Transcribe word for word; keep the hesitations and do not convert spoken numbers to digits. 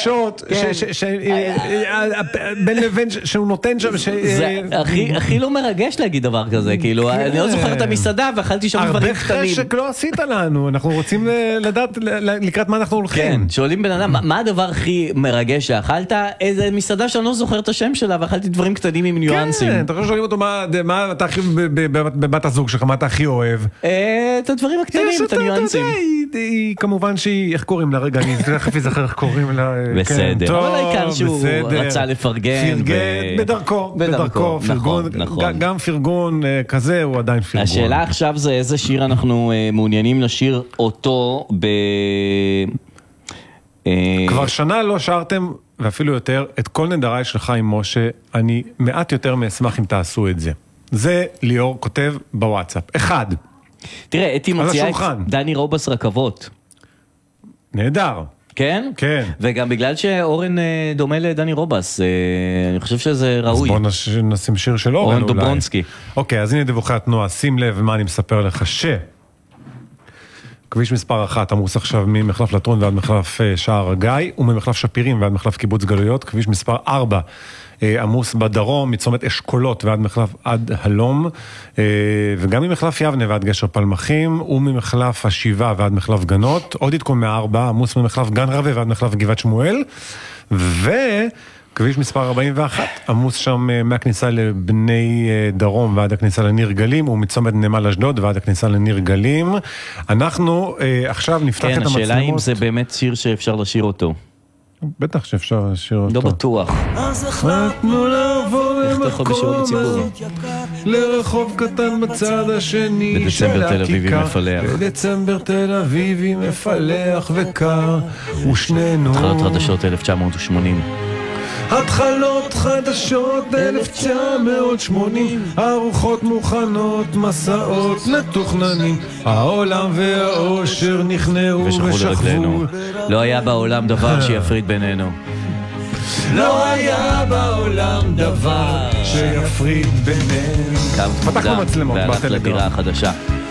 רגשות, בין לבין שהוא נותן שם. זה הכי לא מרגש להגיד דבר כזה, כאילו, אני לא זוכר את המסעדה ואכלתי שם דברים קטנים. הרבה חשק לא עשית לנו, אנחנו רוצים לדעת לקראת מה אנחנו הולכים. כן, שואלים בן אדם, מה הדבר הכי מרגש שאכלת? איזה מסעדה שאני לא זוכר את השם שלה, ואכלתי דברים קטנים עם ניואנסים. כן, אתה חושב שואלים אותו, מה אתה הכי, בבת הזוג שלך, מה אתה הכי אוהב? את הדברים הקטנים, את הניואנסים. היא כמובן שהיא, איך קוראים לה? רגע, אני תכף אזכר איך קוראים לה. בסדר, אבל העיקר שהוא רצה לפרגן. בדרכו, בדרכו, פרגון, גם פרגון כזה הוא עדיין פרגון. השאלה עכשיו זה איזה שיר אנחנו מעוניינים לשיר אותו ב... כבר שנה לא שרתם, ואפילו יותר, את כל נדריי של חיים משה, אני מעט יותר מאשמח אם תעשו את זה. זה ליאור כותב בוואטסאפ. אחד. תראה, אתי מוציאה את דני רובס רכבות. נהדר. כן? כן. וגם בגלל שאורן דומה לדני רובס, אני חושב שזה ראוי. אז בוא נשים שיר של אורן אולי. אורן דוברונסקי. אוקיי, אז הנה דיווחי התנועה, שים לב מה אני מספר לך, ש... כביש מספר אחת, עמוס עכשיו ממחלף לטרון ועד מחלף שער הגיא, וממחלף שפירים ועד מחלף קיבוץ גלויות. כביש מספר ארבע, עמוס בדרום, מצומת אשכולות ועד מחלף עד הלום, וגם ממחלף יבנה ועד גשר פלמחים, וממחלף השבעה ועד מחלף גנות. עוד עדכון מארבע, עמוס ממחלף גן רווה ועד מחלף גבעת שמואל, ו... כביש מספר ארבעים ואחת, עמוס שם מהכניסה לבני דרום ועד הכניסה לניר גלים, ומצומת נמל אשדוד ועד הכניסה לניר גלים. אנחנו עכשיו נפתח את המצלמות. כן, השאלה אם זה באמת שיר שאפשר לשיר אותו. בטח שאפשר לשיר אותו. לא בטוח. אז החלטנו לעבור למקום לרחוב קטן בצד השני של הכיכר. בדצמבר תל אביבי מפלח וקר, ושנינו התחלות חדשות אלף תשע מאות ושמונים. התחלות חדשות אלף תשע מאות שמונים, ארוחות מוכנות, מסעות מתוכננים, העולם והאושר נכנעו ושכבו. לא היה בעולם דבר שיפריד בינינו. לא היה בעולם דבר שיפריד בינינו. קמת מוקדם והלכת לדירה החדשה.